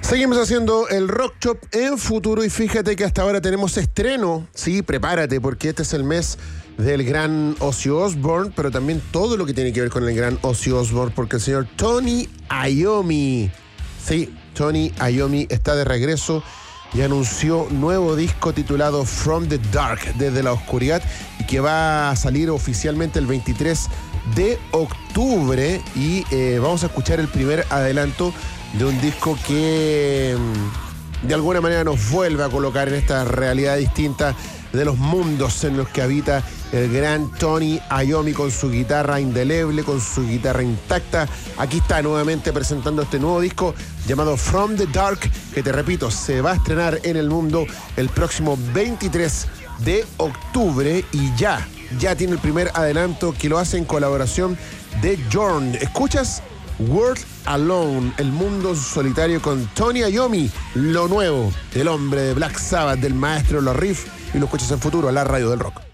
Seguimos haciendo el Rock Shop en futuro y fíjate que hasta ahora tenemos estreno. Sí, prepárate porque este es el mes del gran Ozzy Osbourne, pero también todo lo que tiene que ver con el gran Ozzy Osbourne, porque el señor Tony Iommi, sí, Tony Iommi está de regreso y anunció nuevo disco titulado From the Dark, desde la oscuridad, y que va a salir oficialmente el 23 de octubre y vamos a escuchar el primer adelanto de un disco que de alguna manera nos vuelve a colocar en esta realidad distinta de los mundos en los que habita el gran Tony Iommi con su guitarra indeleble, con su guitarra intacta. Aquí está nuevamente presentando este nuevo disco llamado From the Dark, que te repito, se va a estrenar en el mundo el próximo 23 de octubre y ya tiene el primer adelanto que lo hace en colaboración de Jorn. ¿Escuchas? World Alone, el mundo solitario con Tony Iommi, lo nuevo del hombre de Black Sabbath, del maestro de los riffs, y lo escuchas en futuro a la radio del rock.